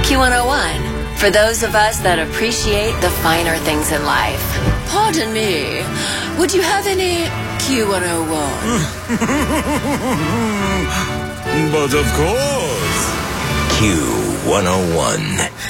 Q101, for those of us that appreciate the finer things in life. Pardon me, would you have any Q101? But of course. Q101.